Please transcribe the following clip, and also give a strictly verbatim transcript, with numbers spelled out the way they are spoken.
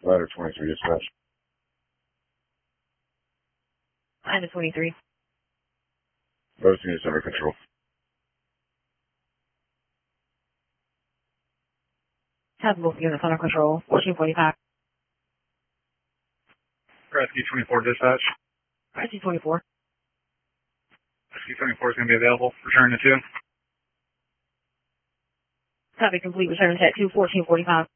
Ladder twenty-three dispatch. Ladder twenty-three. Both units under control. Have both units under control. fourteen forty-five. Rescue twenty-four dispatch. Rescue twenty-four. Rescue twenty-four is going to be available. Return to two. Copy complete. Return to two, fourteen forty-five.